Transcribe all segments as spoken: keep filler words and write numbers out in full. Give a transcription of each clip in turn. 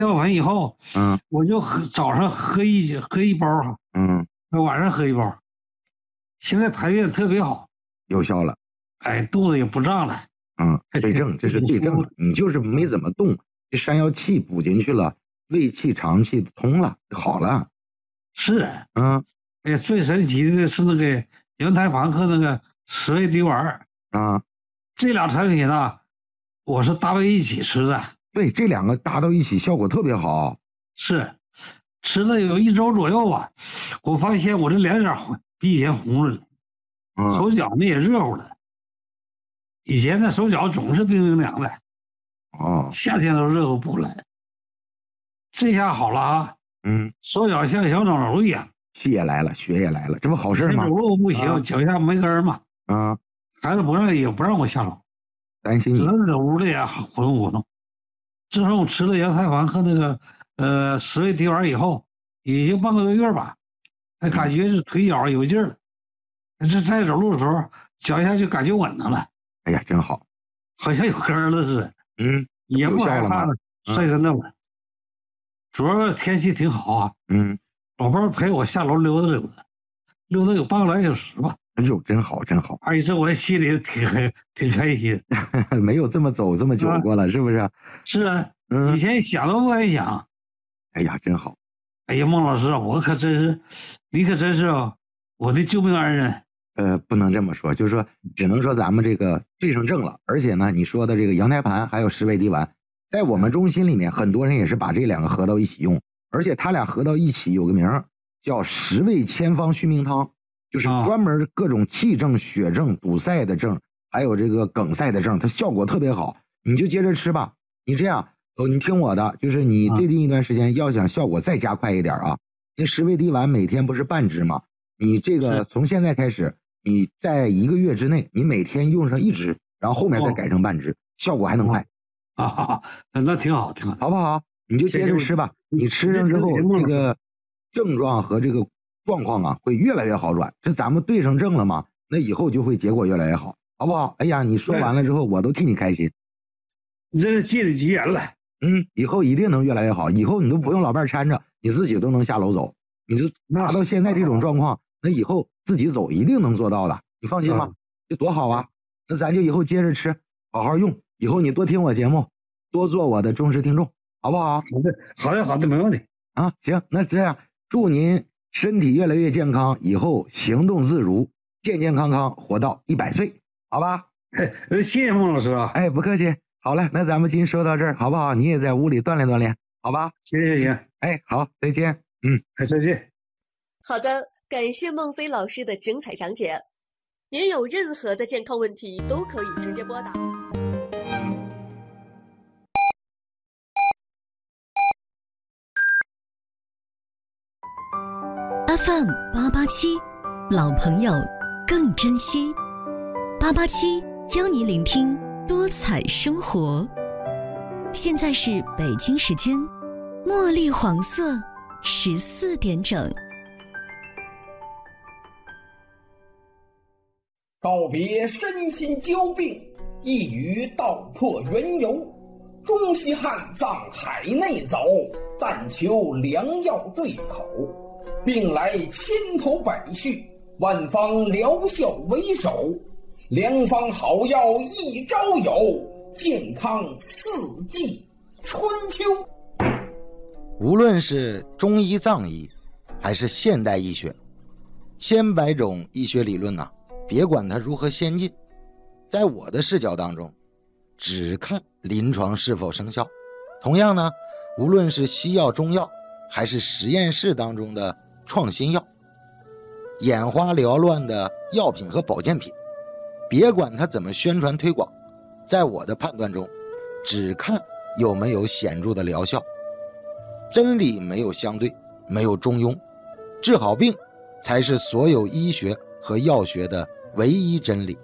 掉完以后， 嗯， 我就喝早上喝一喝一包哈， 嗯， 晚上喝一包。现在排便特别好， 有效了。 哎，肚子也不胀了。 嗯，对症，这是对症了。你就是没怎么动，这山药气补进去了，胃气、肠气通了，好了。 是， 嗯， 哎，最神奇的是那个羊胎盘和那个十味地丸啊， 这俩产品呢，我是搭配一起吃的。 对，这两个搭到一起效果特别好。 是，吃了有一周左右吧，我发现我这脸色比以前红了， 嗯， 手脚呢也热乎了。以前的手脚总是冰冰凉的， 哦， 夏天都热乎不过来。这下好了啊， 嗯， 手脚像小长瘤一样， 气也来了，血也来了，这不好事吗？ 走路不行， 啊脚下没根儿嘛。 啊， 孩子不让也不让我下楼，只担心你。 能在屋里啊活动活动。自从我吃了羊胎盘和那个呃十味地丸以后，已经半个月吧，还感觉是腿脚有劲儿了。这在走路的时候，脚下就感觉稳当了。 哎呀，真好。 好像有根儿了似的。 嗯， 也不有效了吗？ 害怕了，晒跟头了。主要天气挺好啊， 嗯， 老伴儿陪我下楼溜达溜达，溜达有半个来小时吧。 哎呦，真好，真好。 哎，这我心里挺开挺开心。 没有这么走这么久过了，啊、是不是？ 是啊， 嗯， 以前想都不敢想。 哎呀，真好。 哎呀，孟老师，我可真是，你可真是啊，我的救命恩人。 呃，不能这么说，就是说，只能说咱们这个对上症了。而且呢，你说的这个羊胎盘还有十味地丸，在我们中心里面，很多人也是把这两个合到一起用，而且它俩合到一起有个名叫十味千方续命汤，就是专门各种气症、血症、堵塞的症，还有这个梗塞的症，它效果特别好。你就接着吃吧。你这样，哦，你听我的，就是你最近一段时间要想效果再加快一点啊，那十味地丸每天不是半支吗？你这个从现在开始。你在一个月之内，你每天用上一支，然后后面再改成半支，哦、效果还能快。 啊哈哈，那挺好，挺好， 好不好？你就接着吃吧。你吃上之后，这个症状和这个状况啊，会越来越好转。这咱们对上症了嘛？那以后就会结果越来越好，好不好？哎呀，你说完了之后，我都替你开心。 你这是借你吉言了。 嗯，以后一定能越来越好。以后你都不用老伴搀着，你自己都能下楼走。你就达到现在这种状况。那以后自己走一定能做到的，你放心吧，这多好啊！那咱就以后接着吃，好好用，以后你多听我节目，多做我的忠实听众，好不好？ 好的，好的，好的，没问题啊。行，那这样，祝您身体越来越健康，以后行动自如，健健康康活到一百岁，好吧？ 谢谢孟老师啊！ 哎，不客气。好了，那咱们今天说到这儿，好不好？你也在屋里锻炼锻炼，好吧？ 行行行， 哎，好，再见。嗯， 再见。 好的。感谢孟非老师的精彩讲解。您有任何的健康问题都可以直接拨打。 F M 八八七，老朋友更珍惜。八八七邀你聆听多彩生活。现在是北京时间茉莉黄色十四点整。 告别身心交病，一语道破缘由。中西汉藏海内走，但求良药对口。病来千头百绪，万方疗效为首。良方好药一朝有，健康四季春秋。 无论是中医藏医还是现代医学，千百种医学理论啊，别管它如何先进，在我的视角当中，只看临床是否生效。同样呢，无论是西药、中药，还是实验室当中的创新药，眼花缭乱的药品和保健品，别管它怎么宣传推广，在我的判断中，只看有没有显著的疗效。真理没有相对，没有中庸，治好病才是所有医学和药学的唯一真理。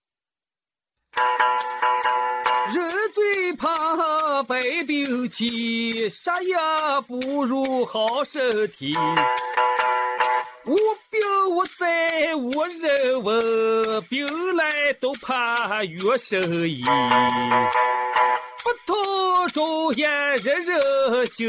人最怕百病起，啥也不如好身体。无病无灾无人问，病来都怕药神医。不通中药人人行。